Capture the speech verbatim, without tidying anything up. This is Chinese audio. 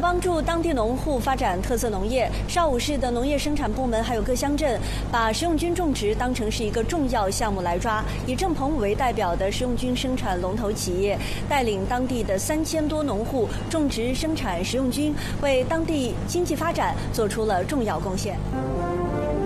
帮助当地农户发展特色农业，邵武市的农业生产部门还有各乡镇把食用菌种植当成是一个重要项目来抓。以郑鹏武为代表的食用菌生产龙头企业，带领当地的三千多农户种植生产食用菌，为当地经济发展做出了重要贡献。